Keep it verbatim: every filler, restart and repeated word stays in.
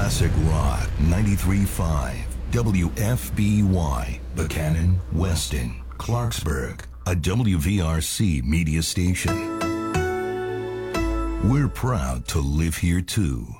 Classic Rock ninety-three point five. W F B Y, Buchanan, Weston, Clarksburg, a W V R C media station. We're proud to live here too.